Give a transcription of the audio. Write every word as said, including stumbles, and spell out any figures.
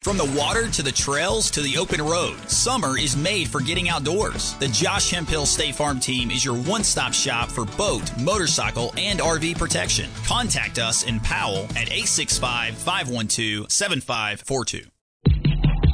From the water to the trails to the open road, summer is made for getting outdoors. The Josh Hemphill State Farm team is your one-stop shop for boat, motorcycle, and R V protection. Contact us in Powell at eight six five, five one two, seven five four two.